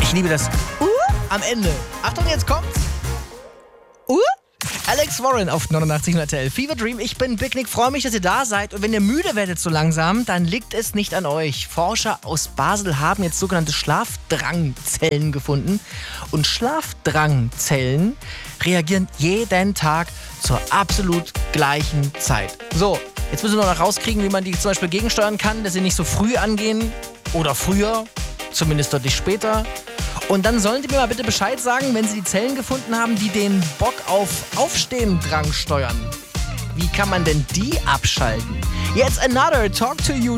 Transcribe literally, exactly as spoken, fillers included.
Ich liebe das Uh am Ende. Achtung, jetzt kommt's. Uh. Alex Warren auf neunundachtzig Komma null R T L. Fever Dream, ich bin Big Nick, freue mich, dass ihr da seid. Und wenn ihr müde werdet so langsam, dann liegt es nicht an euch. Forscher aus Basel haben jetzt sogenannte Schlafdrangzellen gefunden. Und Schlafdrangzellen reagieren jeden Tag zur absolut gleichen Zeit. So, jetzt müssen wir noch rauskriegen, wie man die zum Beispiel gegensteuern kann, dass sie nicht so früh angehen oder früher, zumindest deutlich später. Und dann sollen Sie mir mal bitte Bescheid sagen, wenn Sie die Zellen gefunden haben, die den Bock auf Aufstehen-Drang steuern. Wie kann man denn die abschalten? Jetzt another Talk to You